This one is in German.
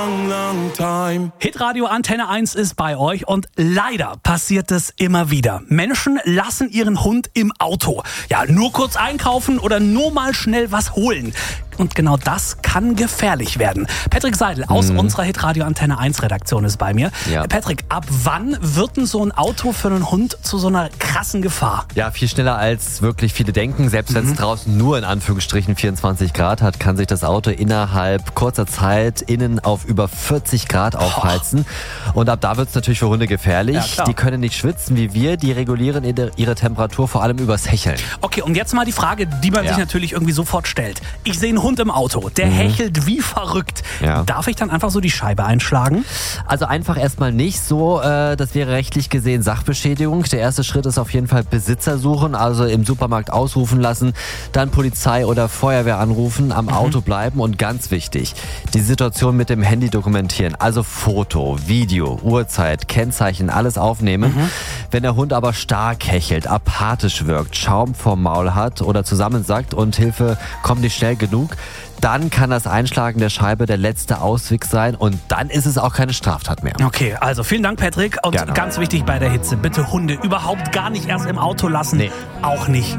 Hitradio Antenne 1 ist bei euch und leider passiert es immer wieder. Menschen lassen ihren Hund im Auto. Ja, nur kurz einkaufen oder nur mal schnell was holen. Und genau das kann gefährlich werden. Patrick Seidel aus unserer Hitradio Antenne 1 Redaktion ist bei mir. Ja. Patrick, ab wann wird denn so ein Auto für einen Hund zu so einer krassen Gefahr? Ja, viel schneller als wirklich viele denken. Selbst wenn es draußen nur in Anführungsstrichen 24 Grad hat, kann sich das Auto innerhalb kurzer Zeit innen auf über 40 Grad aufheizen. Und ab da wird es natürlich für Hunde gefährlich. Ja, klar. Die können nicht schwitzen wie wir, die regulieren ihre Temperatur vor allem übers Hecheln. Okay, und jetzt mal die Frage, die man sich natürlich irgendwie sofort stellt. Ich sehe einen Hund im Auto, der hechelt wie verrückt. Ja. Darf ich dann einfach so die Scheibe einschlagen? Also einfach erstmal nicht so, das wäre rechtlich gesehen Sachbeschädigung. Der erste Schritt ist auf jeden Fall Besitzer suchen, also im Supermarkt ausrufen lassen, dann Polizei oder Feuerwehr anrufen, am Auto bleiben und ganz wichtig, die Situation mit dem Handy dokumentieren, also Foto, Video, Uhrzeit, Kennzeichen, alles aufnehmen. Wenn der Hund aber stark hechelt, apathisch wirkt, Schaum vorm Maul hat oder zusammensackt und Hilfe kommt nicht schnell genug, dann kann das Einschlagen der Scheibe der letzte Ausweg sein und dann ist es auch keine Straftat mehr. Okay, also vielen Dank, Patrick. Und Gerne. ganz wichtig bei der Hitze, bitte Hunde überhaupt gar nicht erst im Auto lassen. Nee. Auch nicht